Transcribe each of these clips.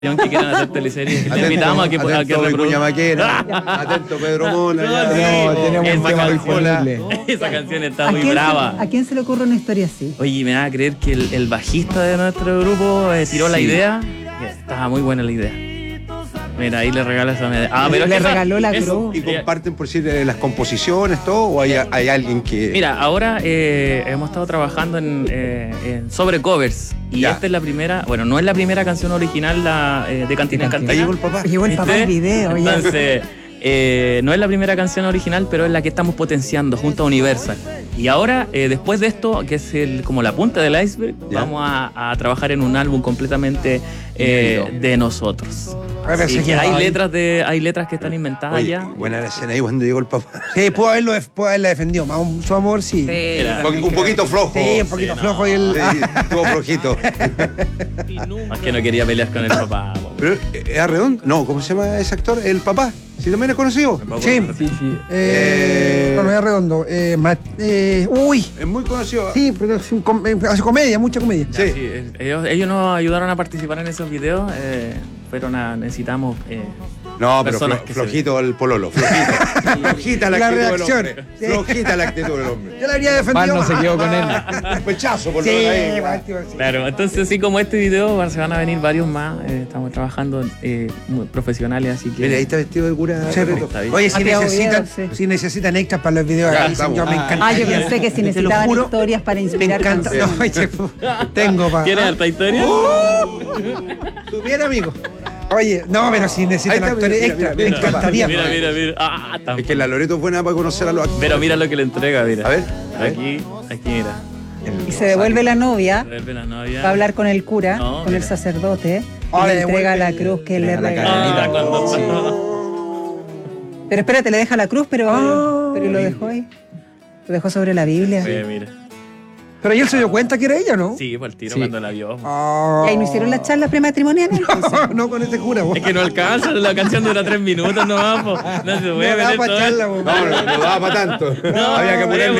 que quieran hacer teleseries. Te invitamos a que reproduzcan. Atento, Pedro Mona. Tenemos un tema disponible. Esa canción está muy brava. ¿A quién se le ocurre una historia así? Oye, me da a creer que el bajista de nuestro grupo tiró la idea. Estaba muy buena la idea. Mira, ahí le regala esa medalla. Pero le regaló la cruz. ¿Y comparten por decir las composiciones, todo? ¿O hay alguien que...? Mira, ahora hemos estado trabajando sobre covers. Y esta es la primera, bueno, no es la primera canción original de Cantina en Cantina. Ahí llegó el papá. Llegó el papá al video. Entonces, no es la primera canción original, pero es la que estamos potenciando junto a Universal. Y ahora, después de esto, que es como la punta del iceberg, vamos a trabajar en un álbum completamente de nosotros. Así que hay letras que están inventadas ya. Buena la escena ahí cuando llegó el papá. Sí, puedo haberla defendido. Su amor, sí. Un poquito flojo. Sí, un poquito flojo. Y estuvo flojito. Más que no quería pelear con el papá. Pero, ¿es Redondo? No, ¿cómo se llama ese actor? El papá. ¿Sí también es conocido? Sí. No es Redondo. Uy. Es muy conocido. Sí, pero hace comedia, mucha comedia. Sí. Ellos nos ayudaron a participar en esos videos, pero necesitamos... No, pero flojito el pololo, flojita la actitud reacción. Del hombre. Flojita la actitud del hombre. Yo la habría defendido. No se quedó con él. Un pechazo por lo ahí. Claro, entonces así como este video se van a venir varios más. Estamos trabajando muy profesionales, así que... Mira, ahí está vestido de cura. Oye, si necesitan extras para los videos, yo me encantaría. Yo pensé que si necesitaban historias para inspirar canciones. Tengo para... ¿Quieres harta historia? Bien, amigo. Oye, no, pero si necesitan actores extra, me encantaría. Mira. Es que la Loreto es buena para conocer a los actores. Pero mira lo que le entrega, mira. A ver. Aquí, mira. Y se devuelve la novia. Va a hablar con el cura, con el sacerdote. Y le entrega la cruz que él le regaló. Pero espérate, le deja la cruz, pero lo dejó ahí. Lo dejó sobre la Biblia. Sí, mira. Pero él se dio cuenta que era ella, ¿no? Sí, por el tiro cuando la vio. ¿Y ahí no hicieron la charla prematrimonial entonces? No, con este cura, vos. Es que no alcanza, la canción dura 3 minutos nomás, po. No se puede ver todo. No daba para tanto. Había que apurar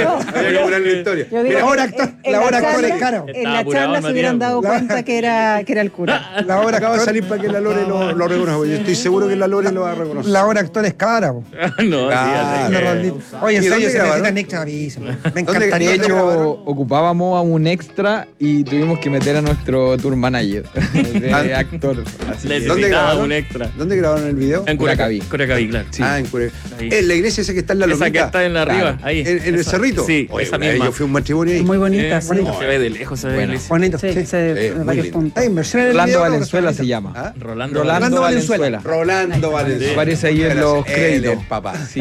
la historia. La hora actor es cara. En la charla se hubieran dado cuenta que era el cura. La hora acaba de salir para que la Lore lo reconozca. Yo estoy seguro que la Lore lo va a reconocer. La hora actor es cara, vos. No, oye, en serio, si necesitan extra, avísame. Me encantaría. De hecho, ocupábamos a un extra y tuvimos que meter a nuestro tour manager de actor. ¿Dónde grabaron un extra? ¿Dónde grabaron el video? En Curacaví, claro. Sí. En Curacaví. En la iglesia esa que está en la lomita. Esa que está en la arriba, ahí. ¿En el cerrito? Sí, esa misma. Yo fui a un matrimonio ahí. Muy bonita. Se ve de lejos, se ve bueno. Bonito. Sí, varios puntos. Rolando Valenzuela se llama. Rolando Valenzuela. Rolando Valenzuela. Aparece ahí en los créditos. Papá. Sí.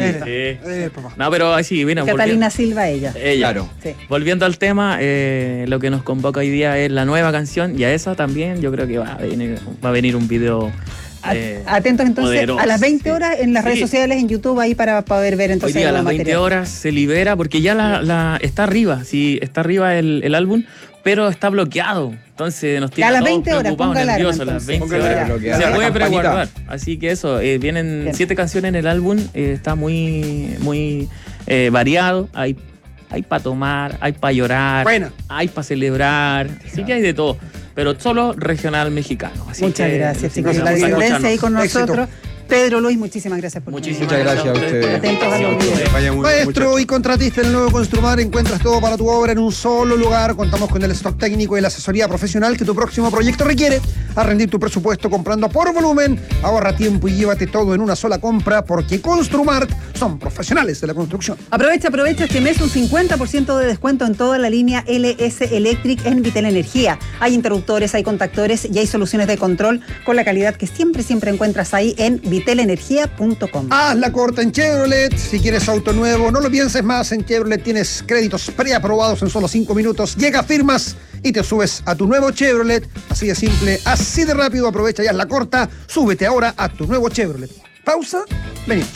No, pero así, mira. Catalina Silva, ella. Claro. Volviendo al tema, lo que nos convoca hoy día es la nueva canción, y a esa también yo creo que va a venir un video. Atentos entonces poderoso, a las 20 horas en las redes sociales, en YouTube, ahí para poder ver entonces. Hoy día a las 20 horas se libera porque ya está arriba, está arriba el álbum, pero está bloqueado. Entonces nos tiene a las todos 20 horas, preocupados, nerviosos. A las 20 horas se puede preguardar. Así que eso, vienen 7 canciones en el álbum, está muy, muy variado. Hay para tomar, hay para llorar, hay para celebrar, así que hay de todo, pero solo regional mexicano. Así muchas gracias, chicos. La disidencia ahí con nosotros. Pedro Luis, muchísimas gracias por Muchas gracias a ustedes. Atentos a los videos. Maestro y contratista en el nuevo Construmar, encuentras todo para tu obra en un solo lugar. Contamos con el stock técnico y la asesoría profesional que tu próximo proyecto requiere. A rendir tu presupuesto comprando por volumen. Ahorra tiempo y llévate todo en una sola compra, porque Construmart son profesionales de la construcción. Aprovecha este mes un 50% de descuento en toda la línea LS Electric en Vitel Energía. Hay interruptores, hay contactores y hay soluciones de control con la calidad que siempre encuentras ahí en vitelenergia.com. Haz la corta en Chevrolet. Si quieres auto nuevo, no lo pienses más. En Chevrolet tienes créditos preaprobados en solo 5 minutos. Llega, firmas y te subes a tu nuevo Chevrolet. Así de simple, así de rápido. Aprovecha y haz la corta. Súbete ahora a tu nuevo Chevrolet. Pausa, venimos.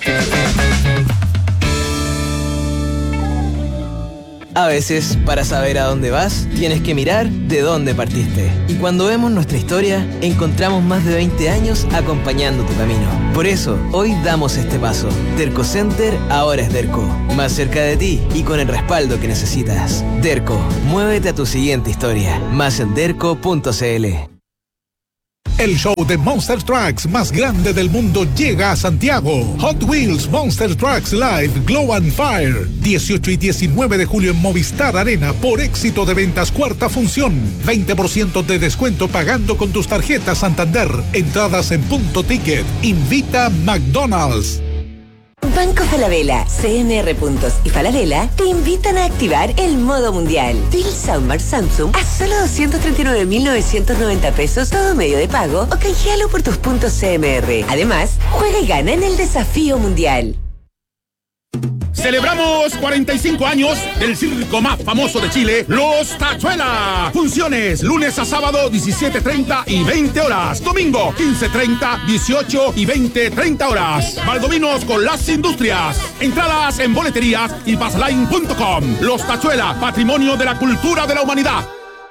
A veces, para saber a dónde vas, tienes que mirar de dónde partiste. Y cuando vemos nuestra historia, encontramos más de 20 años acompañando tu camino. Por eso, hoy damos este paso. Derco Center ahora es Derco. Más cerca de ti y con el respaldo que necesitas. Derco, muévete a tu siguiente historia. Más en derco.cl. El show de Monster Trucks más grande del mundo llega a Santiago. Hot Wheels Monster Trucks Live Glow and Fire. 18 y 19 de julio en Movistar Arena por éxito de ventas cuarta función. 20% de descuento pagando con tus tarjetas Santander. Entradas en Punto Ticket. Invita McDonald's. Banco Falabella, CMR Puntos y Falabella te invitan a activar el modo mundial. Bill Soundbar Samsung a solo 239.990 pesos todo medio de pago o canjealo por tus puntos CMR. Además, juega y gana en el desafío mundial. Celebramos 45 años del circo más famoso de Chile, Los Tachuela. Funciones lunes a sábado 17:30 y 20 horas. Domingo 15:30, 18 y 20:30 horas. Valdominos con las industrias. Entradas en boleterías y pasaline.com. Los Tachuela, patrimonio de la cultura de la humanidad.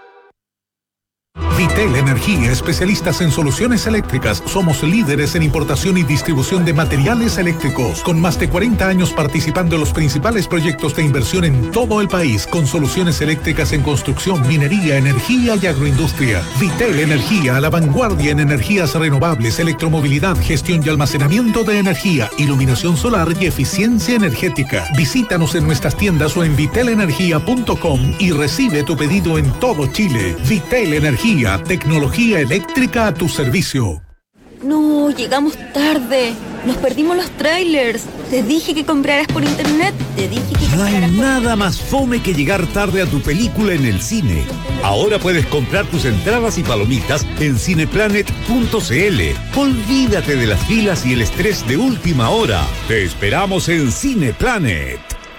Vitel Energía, especialistas en soluciones eléctricas. Somos líderes en importación y distribución de materiales eléctricos, con más de 40 años participando en los principales proyectos de inversión en todo el país, con soluciones eléctricas en construcción, minería, energía y agroindustria. Vitel Energía, a la vanguardia en energías renovables, electromovilidad, gestión y almacenamiento de energía, iluminación solar y eficiencia energética. Visítanos en nuestras tiendas o en vitelenergia.com y recibe tu pedido en todo Chile. Vitel Energía, tecnología eléctrica a tu servicio. No, llegamos tarde. Nos perdimos los trailers. Te dije que compraras por internet. No hay nada más fome que llegar tarde a tu película en el cine. Ahora puedes comprar tus entradas y palomitas en cineplanet.cl. Olvídate de las filas y el estrés de última hora. Te esperamos en Cineplanet.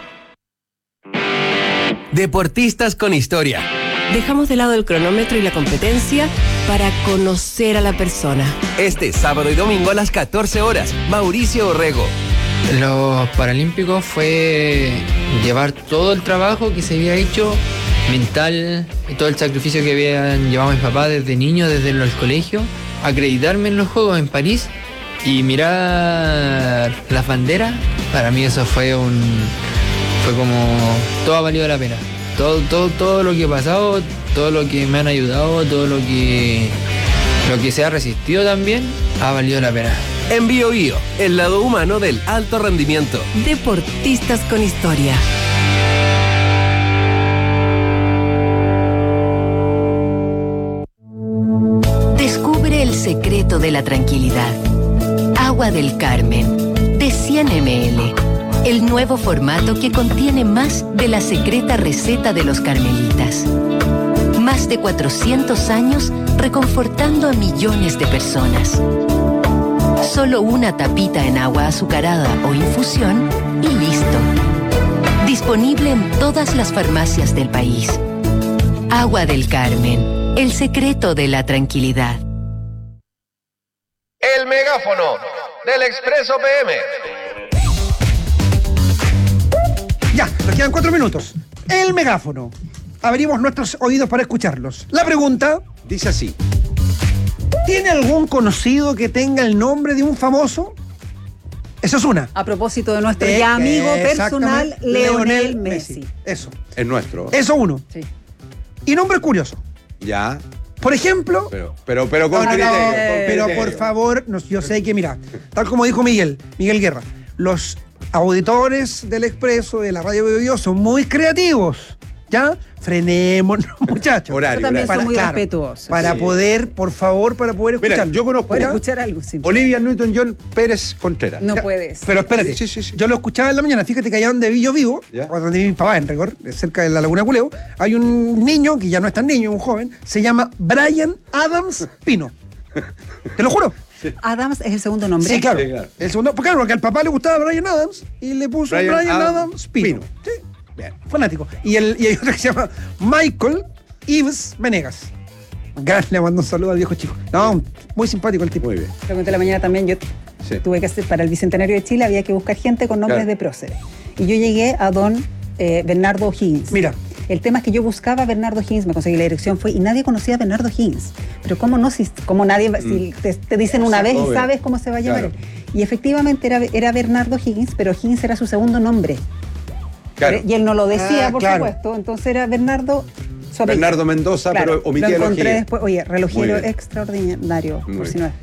Deportistas con historia. Dejamos de lado el cronómetro y la competencia para conocer a la persona. Este sábado y domingo a las 14 horas, Mauricio Orrego. Los Paralímpicos fue llevar todo el trabajo que se había hecho, mental, y todo el sacrificio que habían llevado mis papás desde niño, desde el colegio, acreditarme en los Juegos en París y mirar las banderas. Para mí eso fue como todo ha valido la pena. Todo lo que he pasado, todo lo que me han ayudado, todo lo que se ha resistido también, ha valido la pena. En BioBio, el lado humano del alto rendimiento. Deportistas con historia. Descubre el secreto de la tranquilidad. Agua del Carmen, de 100 ml. El nuevo formato que contiene más de la secreta receta de los carmelitas. Más de 400 años reconfortando a millones de personas. Solo una tapita en agua azucarada o infusión y listo. Disponible en todas las farmacias del país. Agua del Carmen, el secreto de la tranquilidad. El megáfono del Expreso PM. Ya, nos quedan 4 minutos. El megáfono. Abrimos nuestros oídos para escucharlos. La pregunta dice así: ¿tiene algún conocido que tenga el nombre de un famoso? Eso es una. A propósito de nuestro ya amigo personal, Lionel Messi. Eso. Es nuestro. Eso uno. Sí. Y nombre curioso. Ya. Por ejemplo... Pero con criterio. Pero por favor, yo sé que, mira, tal como dijo Miguel Guerra, los auditores del Expreso, de la Radio BioBio, son muy creativos. ¿Ya? Frenémonos, muchachos. Yo también soy muy respetuoso. Para poder, por favor, para poder escuchar. Mira, yo conozco ¿Puedes escuchar algo? Sí. Olivia Newton-John Pérez Contreras. No puedes. Pero espérate, sí. Yo lo escuchaba en la mañana. Fíjate que allá donde vi yo vivo, donde vi mi papá en Rigor, cerca de la Laguna Culeo, hay un niño, que ya no es tan niño, un joven, se llama Brian Adams Pino. Te lo juro. Sí. Adams es el segundo nombre. Sí, claro. El segundo, porque al papá le gustaba Brian Adams y le puso Brian Adams Pino. Sí. Bien, fanático. Y hay otro que se llama Michael Ives Venegas. Le mando un saludo al viejo chico. No, muy simpático el tipo. Muy bien. Lo conté la mañana también. Yo tuve que hacer, para el Bicentenario de Chile, había que buscar gente con nombres de próceres. Y yo llegué a don Bernardo Higgins. Mira. El tema es que yo buscaba a Bernardo Higgins, me conseguí la dirección, y nadie conocía a Bernardo Higgins. Pero ¿cómo no? Si te dicen una vez y sabes cómo se va a llamar él. Y efectivamente era Bernardo Higgins, pero Higgins era su segundo nombre. Claro. Y él no lo decía, por supuesto. Entonces era Bernardo Su apellido. Bernardo Mendoza, Claro, pero omitía lo el encontré ojillo. después. Oye, relojero Muy bien. extraordinario, Muy por si bien. no es